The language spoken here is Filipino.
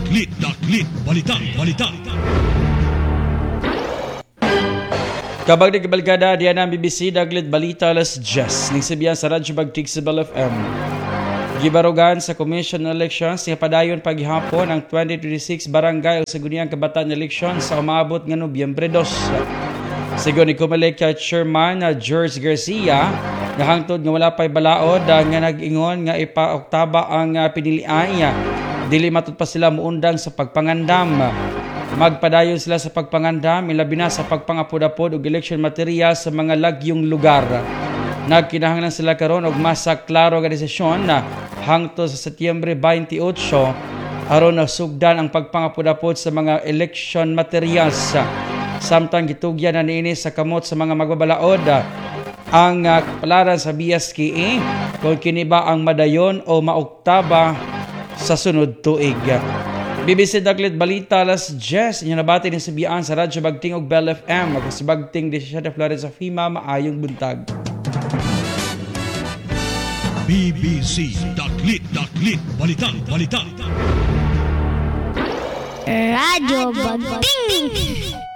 Daklit, balita. Kabag na kabalgada, diyan ang BBC Daglit Balita alas 10 ning sabihan sa Radyo Bagtig sa Bell FM. Gibarugan sa Commission on Elections nga padayon paghihapon ang 2026 barangay o Sangguniang Kabataan Election sa umaabot nga Nobyembre 2. Sigon ni Comelec Chairman George Garcia, nga hangtod nga wala pay balaod nga nag-ingon nga ipa-oktaba ang pinilian, dili matud pa sila muundang sa pagpangandam. Magpadayon sila sa pagpangandam, ilabi na sa pagpangapod-apod ug election material sa mga lagyong lugar. Nagkinahanglan sila karon og mas klaro nga desisyon na hangtod sa Setyembre 28 aron nasugdan ang pagpangapod-apod sa mga election materials. Samtang gitugyan na niini sa kamot sa mga magbabalaod ang kapalaran sa BSKA kung kini ba ang madayon o maoktaba sa sunod tuig. BBC Daglit Balita alas 10 inyo nabati ni sabihan sa Radyo Bagting og Bell FM. Magkasibagting desisyon de Flores sa FIMA, maayong buntag. BBC Daklit, balita. Radyo Bagting.